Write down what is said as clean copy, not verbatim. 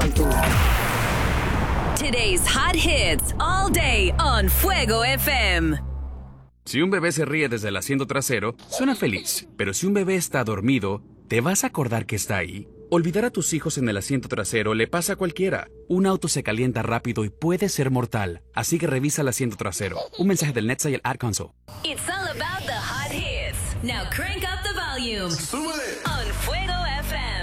tú. Today's hot hits all day on Fuego FM. Si un bebé se ríe desde el asiento trasero, suena feliz. Pero si un bebé está dormido, ¿te vas a acordar que está ahí? Olvidar a tus hijos en el asiento trasero le pasa a cualquiera. Un auto se calienta rápido y puede ser mortal. Así que revisa el asiento trasero. Un mensaje del NHTSA y el Ad Council. It's all about the hot hits. Now crank up the volume. On Fuego